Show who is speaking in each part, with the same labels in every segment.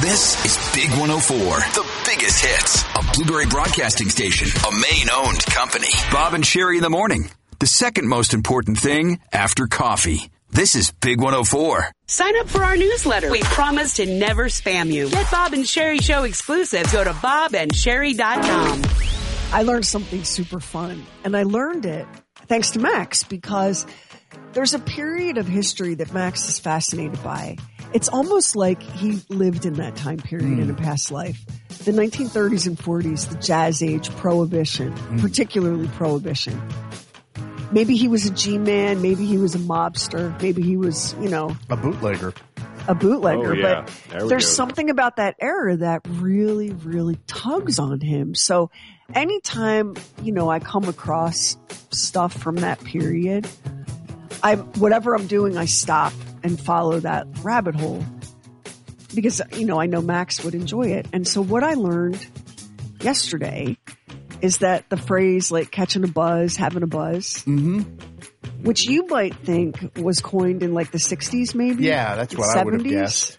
Speaker 1: This is Big 104, the biggest hits, a Blueberry Broadcasting Station, a Maine-owned company. Bob and Sherry in the morning, the second most important thing after coffee. This is Big 104.
Speaker 2: Sign up for our newsletter. We promise to never spam you. Get Bob and Sherry Show exclusives. Go to bobandsherry.com.
Speaker 3: I learned something super fun, and I learned it thanks to Max, because there's a period of history that Max is fascinated by. It's almost like he lived in that time period in a past life. The 1930s and 40s, the jazz age, Prohibition, particularly Prohibition. Maybe he was a G-man, maybe he was a mobster, maybe he was,
Speaker 4: a bootlegger.
Speaker 3: Oh,
Speaker 5: yeah.
Speaker 3: But there's something about that era that really, really tugs on him. So anytime, I come across stuff from that period, whatever I'm doing, I stop and follow that rabbit hole because, I know Max would enjoy it. And so what I learned yesterday is that the phrase like catching a buzz, having a buzz, which you might think was coined in like the 60s maybe.
Speaker 4: Yeah, that's what 70s. I would have guessed.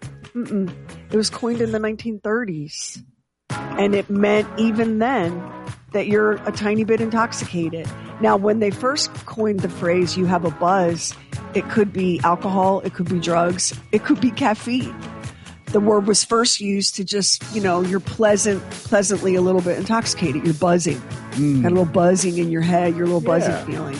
Speaker 3: It was coined in the 1930s. And it meant even then that you're a tiny bit intoxicated. Now, when they first coined the phrase, you have a buzz, it could be alcohol, it could be drugs, it could be caffeine. The word was first used to just, you're pleasantly a little bit intoxicated. You're buzzing. Got a little buzzing in your head, your little buzzing feeling.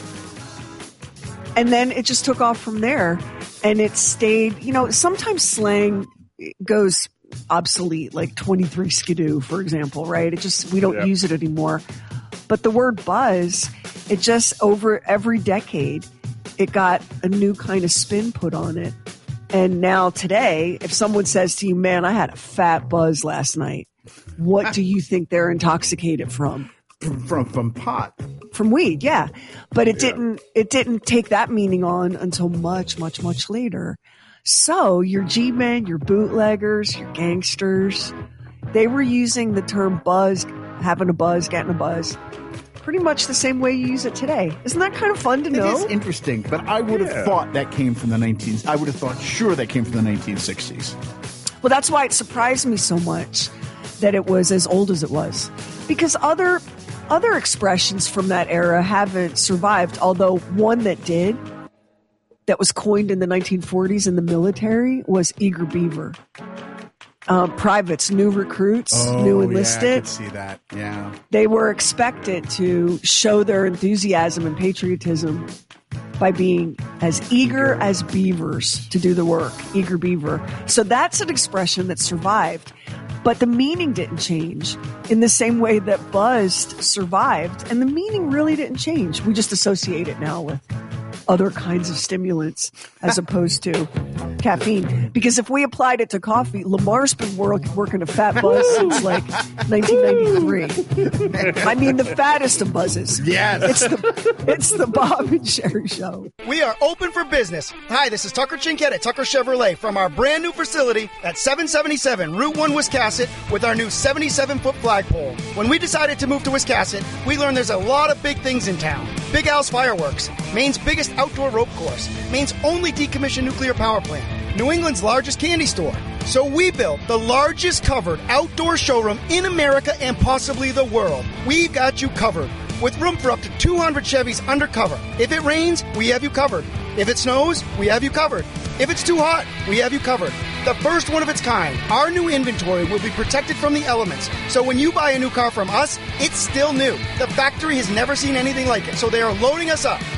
Speaker 3: And then it just took off from there. And it stayed, sometimes slang goes obsolete, like 23 skidoo, for example, right? We don't use it anymore. But the word buzz, it just over every decade, it got a new kind of spin put on it. And now today, if someone says to you, man, I had a fat buzz last night, what do you think they're intoxicated from?
Speaker 4: From pot.
Speaker 3: From weed, yeah. But it didn't take that meaning on until much, much, much later. So your G-men, your bootleggers, your gangsters, they were using the term buzz, having a buzz, getting a buzz, pretty much the same way you use it today. Isn't that kind of fun to know?
Speaker 4: It is interesting, but I would have thought that came from the I would have thought sure that came from the 1960s.
Speaker 3: Well, that's why it surprised me so much that it was as old as it was. Because other expressions from that era haven't survived, although one that did, that was coined in the 1940s in the military, was eager beaver. Privates, new recruits, new enlisted.
Speaker 4: Yeah, I could see that. Yeah.
Speaker 3: They were expected to show their enthusiasm and patriotism by being as eager as beavers to do the work. Eager beaver. So that's an expression that survived. But the meaning didn't change in the same way that buzzed survived. And the meaning really didn't change. We just associate it now with other kinds of stimulants as opposed to caffeine. Because if we applied it to coffee, Lamar's been working a fat buzz since like 1993. I mean, the fattest of buzzes.
Speaker 4: Yes.
Speaker 3: It's the Bob and Sherry Show.
Speaker 6: We are open for business. Hi, this is Tucker Chinquette at Tucker Chevrolet from our brand new facility at 777 Route 1 Wiscasset with our new 77-foot flagpole. When we decided to move to Wiscasset, we learned there's a lot of big things in town. Big Al's Fireworks, Maine's biggest outdoor rope course, Maine's only decommissioned nuclear power plant, New England's largest candy store. So we built the largest covered outdoor showroom in America and possibly the world. We've got you covered, with room for up to 200 Chevys undercover. If it rains, we have you covered. If it snows, we have you covered. If it's too hot, we have you covered. The first one of its kind, our new inventory will be protected from the elements. So when you buy a new car from us, it's still new. The factory has never seen anything like it, so they are loading us up.